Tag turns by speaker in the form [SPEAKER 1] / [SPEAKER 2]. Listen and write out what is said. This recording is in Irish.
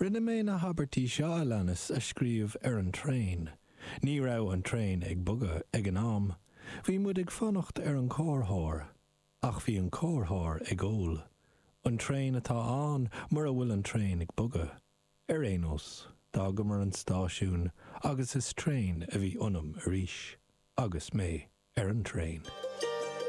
[SPEAKER 1] Rinne mé na habertí seo a leannas a scríomh ar an tréin. Ní rah an tréin ag buga ag an am. Bhí mud ag fannacht ar an córthóir, ach bhí an córthóir ag ól. An tréin atá an mar a bhfuil an tréin ag buga. Ar énos, dága mar an stáisiún, agus is tréin a bhí ionam arís, agus mé ar an tréin.